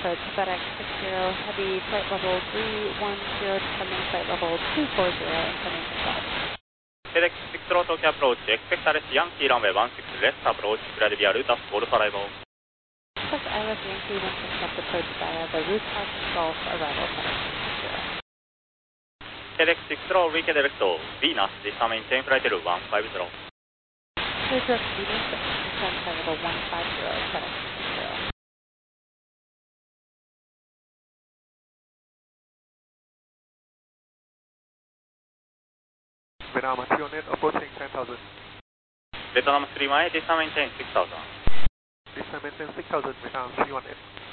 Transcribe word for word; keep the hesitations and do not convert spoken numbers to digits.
approach FedEx six zero, heavy flight level three one zero, descending flight level two four zero, incoming south. FedEx six zero Tokyo approach, expect Alice Yankee runway one six left approach, clear via route of Golf arrival. Expect Alice Yankee one six left approach via the route of Golf arrival FedEx six zero. FedEx six zero, weak direct Venus, descend maintain flight level one five zero. Clear direct Venus, descend flight level one five zero, FedEx six zero. Vietnam three one eight approaching ten thousand. Vietnam three one eight, descend maintain six thousand. Descend maintain six thousand, Vietnam three one eight.